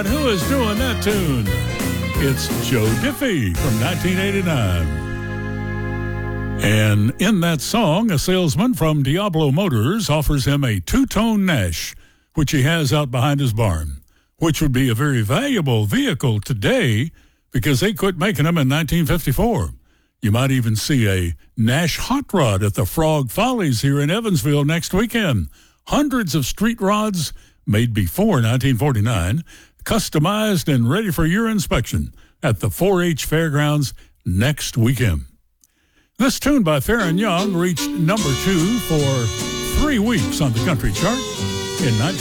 But who is doing that tune? It's Joe Diffie from 1989. And in that song, a salesman from Diablo Motors offers him a two-tone Nash, which he has out behind his barn, which would be a very valuable vehicle today because they quit making them in 1954. You might even see a Nash hot rod at the Frog Follies here in Evansville next weekend. Hundreds of street rods made before 1949, customized and ready for your inspection at the 4-H Fairgrounds next weekend. This tune by Faron Young reached number 2 for 3 weeks on the country chart in 19